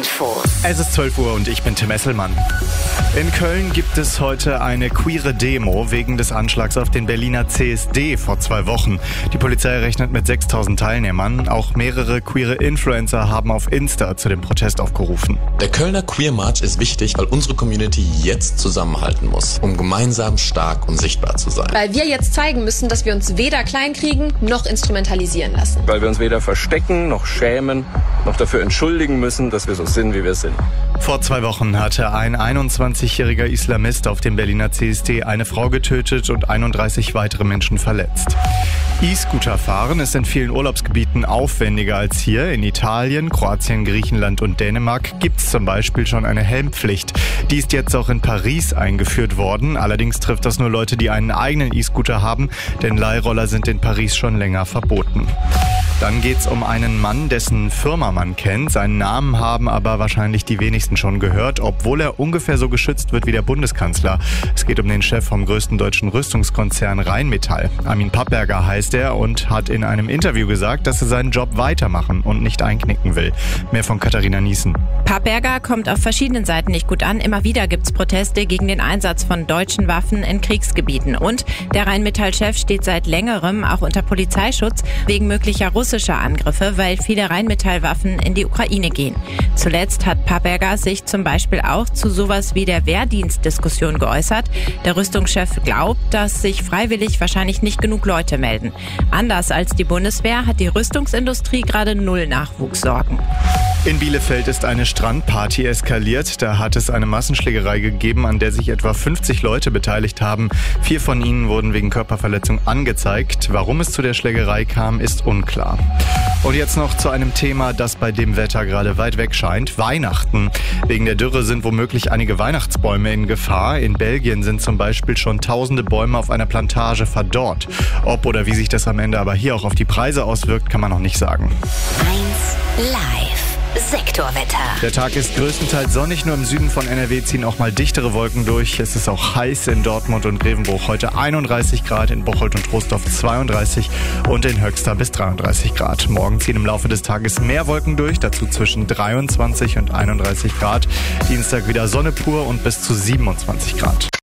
Info. Es ist 12 Uhr und ich bin Tim Esselmann. In Köln gibt es heute eine queere Demo wegen des Anschlags auf den Berliner CSD vor 2 Wochen. Die Polizei rechnet mit 6.000 Teilnehmern. Auch mehrere queere Influencer haben auf Insta zu dem Protest aufgerufen. Der Kölner Queer March ist wichtig, weil unsere Community jetzt zusammenhalten muss, um gemeinsam stark und sichtbar zu sein. Weil wir jetzt zeigen müssen, dass wir uns weder kleinkriegen noch instrumentalisieren lassen. Weil wir uns weder verstecken noch schämen noch dafür entschuldigen müssen, dass wir so sind, wie wir sind. Vor 2 Wochen hatte ein 21-jähriger Islamist auf dem Berliner CSD eine Frau getötet und 31 weitere Menschen verletzt. E-Scooter fahren ist in vielen Urlaubsgebieten aufwendiger als hier. In Italien, Kroatien, Griechenland und Dänemark gibt es zum Beispiel schon eine Helmpflicht. Die ist jetzt auch in Paris eingeführt worden. Allerdings trifft das nur Leute, die einen eigenen E-Scooter haben, denn Leihroller sind in Paris schon länger verboten. Dann geht's um einen Mann, dessen Firma man kennt. Seinen Namen haben aber wahrscheinlich die wenigsten schon gehört, obwohl er ungefähr so geschützt wird wie der Bundeskanzler. Es geht um den Chef vom größten deutschen Rüstungskonzern Rheinmetall. Armin Papperger heißt er und hat in einem Interview gesagt, dass er seinen Job weitermachen und nicht einknicken will. Mehr von Katharina Niesen. Papperger kommt auf verschiedenen Seiten nicht gut an. Immer wieder gibt's Proteste gegen den Einsatz von deutschen Waffen in Kriegsgebieten. Und der Rheinmetall-Chef steht seit längerem auch unter Polizeischutz wegen möglicher russischer Angriffe, weil viele Rheinmetall-Waffen in die Ukraine gehen. Zuletzt hat Papperger sich zum Beispiel auch zu sowas wie der Wehrdienstdiskussion geäußert. Der Rüstungschef glaubt, dass sich freiwillig wahrscheinlich nicht genug Leute melden. Anders als die Bundeswehr hat die Rüstungsindustrie gerade 0 Nachwuchssorgen. In Bielefeld ist eine Strandparty eskaliert. Da hat es eine Massenschlägerei gegeben, an der sich etwa 50 Leute beteiligt haben. 4 von ihnen wurden wegen Körperverletzung angezeigt. Warum es zu der Schlägerei kam, ist unklar. Und jetzt noch zu einem Thema, das bei dem Wetter gerade weit weg scheint. Weihnachten. Wegen der Dürre sind womöglich einige Weihnachtsbäume in Gefahr. In Belgien sind zum Beispiel schon tausende Bäume auf einer Plantage verdorrt. Ob oder wie sich das am Ende aber hier auch auf die Preise auswirkt, kann man noch nicht sagen. 1 Live. Sektorwetter. Der Tag ist größtenteils sonnig, nur im Süden von NRW ziehen auch mal dichtere Wolken durch. Es ist auch heiß in Dortmund und Grevenbruch. Heute 31 Grad, in Bocholt und Troisdorf 32 und in Höxter bis 33 Grad. Morgen ziehen im Laufe des Tages mehr Wolken durch, dazu zwischen 23 und 31 Grad. Dienstag wieder Sonne pur und bis zu 27 Grad.